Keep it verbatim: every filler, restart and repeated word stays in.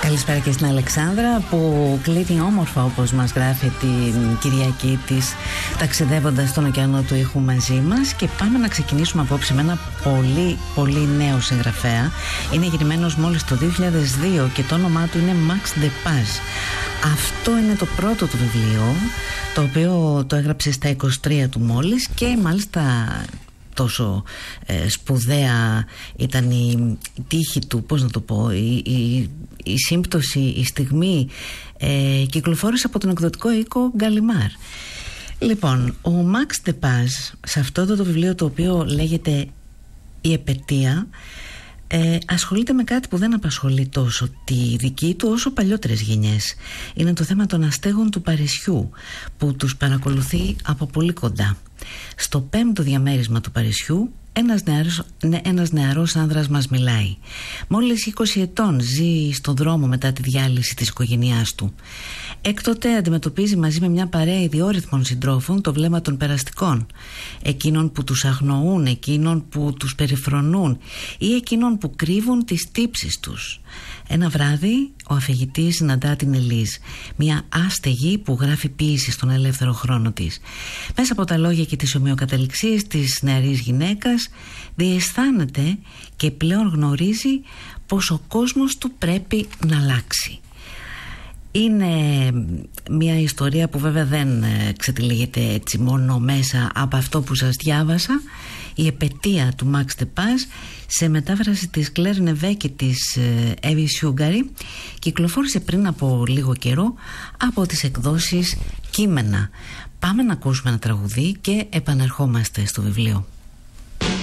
Καλησπέρα και στην Αλεξάνδρα που κλείνει όμορφα, όπως μας γράφει, την Κυριακή της, ταξιδεύοντας στον ωκεανό του ήχου μαζί μας. Και πάμε να ξεκινήσουμε απόψε με ένα πολύ πολύ νέο συγγραφέα. Είναι γεννημένος μόλις το δύο χιλιάδες δύο και το όνομά του είναι Max Depaz. Αυτό είναι το πρώτο του βιβλίο, το οποίο το έγραψε στα είκοσι τρία του μόλις, και μάλιστα τόσο ε, σπουδαία ήταν η, η τύχη του, πώς να το πω, η, η, η σύμπτωση, η στιγμή, ε, κυκλοφόρησε από τον εκδοτικό οίκο Γκαλιμάρ. Λοιπόν, ο Max Depaz, σε αυτό το, το βιβλίο, το οποίο λέγεται «Η Επετεία», Ε, ασχολείται με κάτι που δεν απασχολεί τόσο τη δική του όσο παλιότερες γενιές. Είναι το θέμα των αστέγων του Παρισιού, που τους παρακολουθεί από πολύ κοντά. Στο πέμπτο διαμέρισμα του Παρισιού ένας νεαρός, ένας νεαρός άνδρας μας μιλάει. Μόλις είκοσι ετών, ζει στον δρόμο μετά τη διάλυση της οικογένειάς του. Έκτοτε αντιμετωπίζει μαζί με μια παρέα ιδιόρυθμων συντρόφων το βλέμμα των περαστικών, εκείνων που τους αγνοούν, εκείνων που τους περιφρονούν ή εκείνων που κρύβουν τις τύψεις τους. Ένα βράδυ ο αφηγητής συναντά την Ελίζ, μια άστεγη που γράφει ποίηση στον ελεύθερο χρόνο της. Μέσα από τα λόγια και τις ομοιοκαταληξίες της νεαρής γυναίκας διαισθάνεται και πλέον γνωρίζει πως ο κόσμος του πρέπει να αλλάξει. Είναι μια ιστορία που βέβαια δεν ξετυλίγεται έτσι μόνο μέσα από αυτό που σας διάβασα. Η Επετεία του Max Depaz, σε μετάφραση της Κλέρ Νεβέ και της Εύη Σιούγκαρη, κυκλοφόρησε πριν από λίγο καιρό από τις εκδόσεις Κείμενα. Πάμε να ακούσουμε ένα τραγουδί και επανερχόμαστε στο βιβλίο.